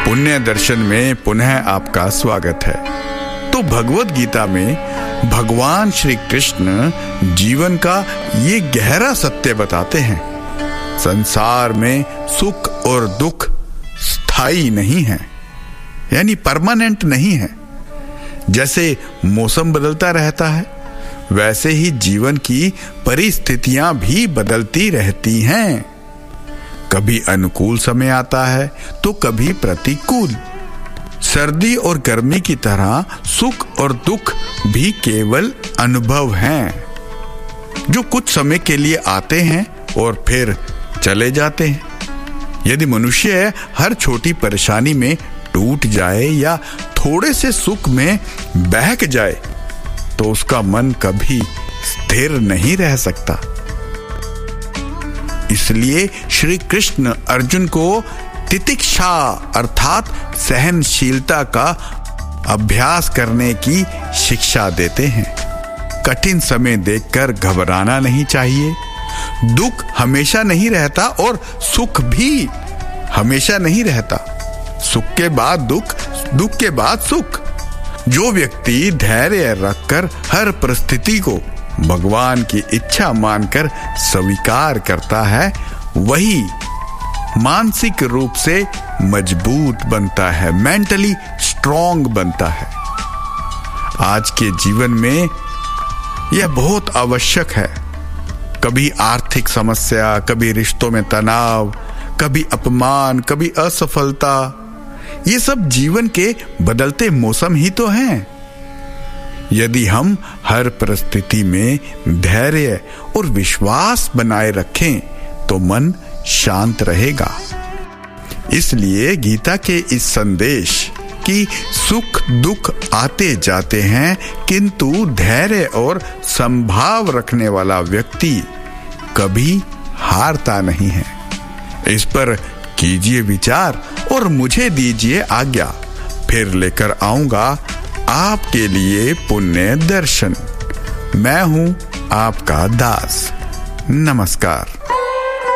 पुण्य दर्शन में पुनः आपका स्वागत है। तो भगवत गीता में भगवान श्री कृष्ण जीवन का ये गहरा सत्य बताते हैं। संसार में सुख और दुख स्थायी नहीं है, यानी परमानेंट नहीं है। जैसे मौसम बदलता रहता है, वैसे ही जीवन की परिस्थितियां भी बदलती रहती हैं। कभी अनुकूल समय आता है तो कभी प्रतिकूल। सर्दी और गर्मी की तरह सुख और दुख भी केवल अनुभव हैं, जो कुछ समय के लिए आते हैं और फिर चले जाते हैं। यदि मनुष्य हर छोटी परेशानी में टूट जाए या थोड़े से सुख में बहक जाए तो उसका मन कभी स्थिर नहीं रह सकता। इसलिए श्री कृष्ण अर्जुन को तितिक्षा अर्थात सहनशीलता का अभ्यास करने की शिक्षा देते हैं। कठिन समय देखकर घबराना नहीं चाहिए। दुख हमेशा नहीं रहता और सुख भी हमेशा नहीं रहता। सुख के बाद दुख, दुख के बाद सुख। जो व्यक्ति धैर्य रखकर हर परिस्थिति को भगवान की इच्छा मानकर स्वीकार करता है, वही मानसिक रूप से मजबूत बनता है, मेंटली स्ट्रांग बनता है। आज के जीवन में यह बहुत आवश्यक है। कभी आर्थिक समस्या, कभी रिश्तों में तनाव, कभी अपमान, कभी असफलता, ये सब जीवन के बदलते मौसम ही तो हैं। यदि हम हर परिस्थिति में धैर्य और विश्वास बनाए रखें तो मन शांत रहेगा। इसलिए गीता के इस संदेश कि सुख दुख आते जाते हैं, किंतु धैर्य और संभाव रखने वाला व्यक्ति कभी हारता नहीं है, इस पर कीजिए विचार और मुझे दीजिए आज्ञा। फिर लेकर आऊंगा आपके लिए पुण्य दर्शन। मैं हूं आपका दास। नमस्कार।